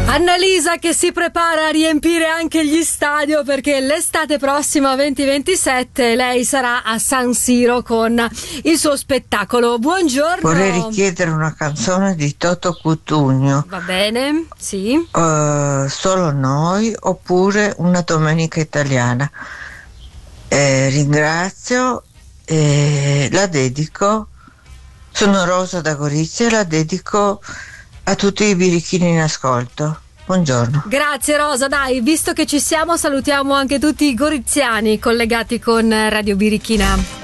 Annalisa che si prepara a riempire anche gli stadio, perché l'estate prossima 2027 lei sarà a San Siro con il suo spettacolo. Buongiorno. Vorrei richiedere una canzone di Toto Cutugno. Va bene, sì. Solo noi, oppure Una domenica italiana. Ringrazio e la dedico. Sono Rosa da Gorizia e la dedico a tutti i birichini in ascolto. Buongiorno. Grazie Rosa, dai, visto che ci siamo salutiamo anche tutti i goriziani collegati con Radio Birichina.